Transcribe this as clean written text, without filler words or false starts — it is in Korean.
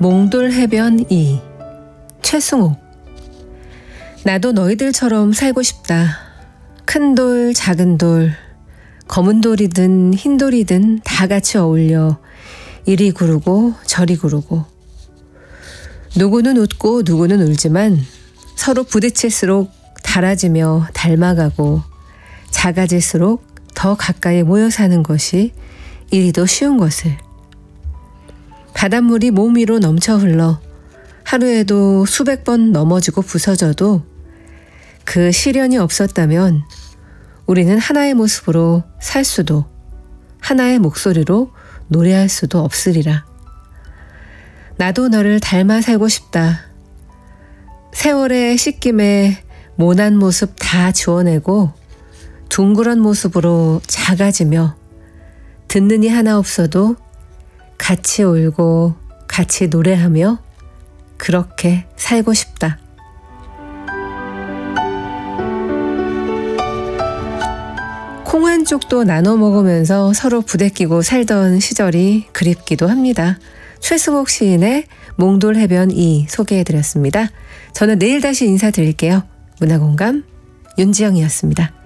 몽돌 해변 2 최승옥. 나도 너희들처럼 살고 싶다. 큰 돌, 작은 돌, 검은 돌이든 흰 돌이든 다 같이 어울려 이리 구르고 저리 구르고. 누구는 웃고 누구는 울지만 서로 부딪힐수록 달아지며 닮아가고 작아질수록 더 가까이 모여 사는 것이 이리도 쉬운 것을. 바닷물이 몸 위로 넘쳐 흘러 하루에도 수백 번 넘어지고 부서져도 그 시련이 없었다면 우리는 하나의 모습으로 살 수도 하나의 목소리로 노래할 수도 없으리라. 나도 너를 닮아 살고 싶다. 세월의 씻김에 모난 모습 다 지워내고 둥그런 모습으로 작아지며 듣는 이 하나 없어도 같이 울고 같이 노래하며 그렇게 살고 싶다. 콩 한 쪽도 나눠 먹으면서 서로 부대끼고 살던 시절이 그립기도 합니다. 최승옥 시인의 몽돌 해변 2 소개해드렸습니다. 저는 내일 다시 인사드릴게요. 문화공감 윤지영이었습니다.